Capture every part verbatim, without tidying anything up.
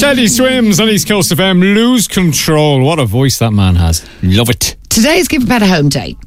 Teddy Swims on East Coast F M. Lose Control. What a voice that man has. Love it. Today's Give a Pet a Home Day.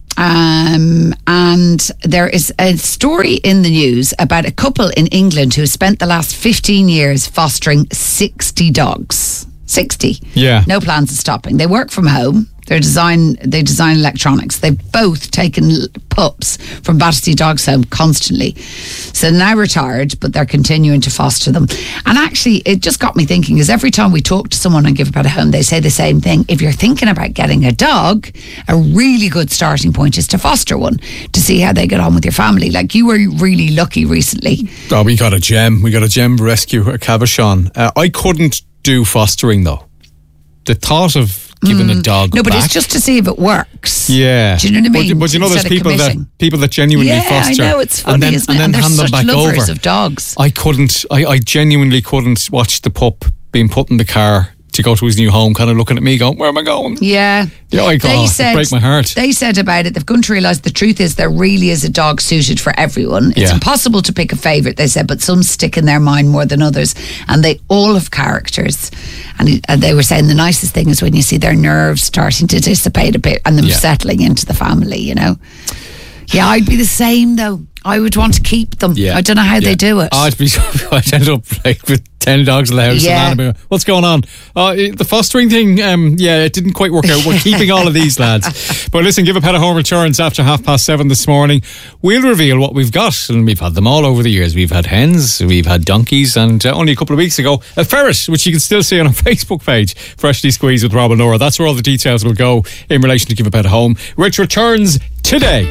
Um, and there is a story in the news about a couple in England who spent the last fifteen years fostering sixty dogs. sixty. Yeah. No plans of stopping. They work from home. They design they design electronics. They've both taken pups from Battersea Dogs Home constantly. So now retired, but they're continuing to foster them. And actually, it just got me thinking, is every time we talk to someone and Give a Pet a Home, they say the same thing. If you're thinking about getting a dog, a really good starting point is to foster one, to see how they get on with your family. Like, you were really lucky recently. Oh, we got a gem. We got a gem rescue at Caversham. Uh, I couldn't do fostering, though. The thought of giving mm. a dog No, but back. It's just to see if it works. Yeah. Do you know what I mean? But, but you know, there's people that people that genuinely yeah, foster. I know, it's funny, and then, isn't and it? then And they're hand them such back lovers over. of dogs. I couldn't, I, I genuinely couldn't watch the pup being put in the car to go to his new home, kind of looking at me going, where am I going? Yeah. Yeah, I they oh, said, break my heart. They said about it, they've come to realise the truth is there really is a dog suited for everyone. It's yeah. impossible to pick a favourite, they said, but some stick in their mind more than others. And they all have characters. And, he, and they were saying the nicest thing is when you see their nerves starting to dissipate a bit and them yeah. settling into the family, you know. Yeah, I'd be the same though. I would want to keep them. Yeah. I don't know how yeah. they do it. I'd be. I'd end up like with ten dogs in the house. Yeah. And what's going on? Uh, the fostering thing. Um, yeah, it didn't quite work out. We're keeping all of these lads. But listen, Give a Pet a Home returns after half past seven this morning. We'll reveal what we've got, and we've had them all over the years. We've had hens, we've had donkeys, and uh, only a couple of weeks ago, a ferret, which you can still see on our Facebook page, Freshly Squeezed with Rob and Laura. That's where all the details will go in relation to Give a Pet a Home, which returns today.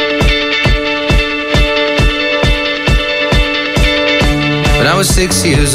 When I was six years